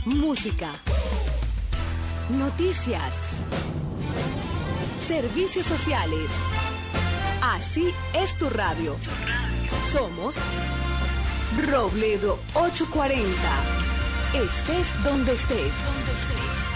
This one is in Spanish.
música, noticias, servicios sociales. Así es tu radio. Somos Robledo 840. Estés donde estés.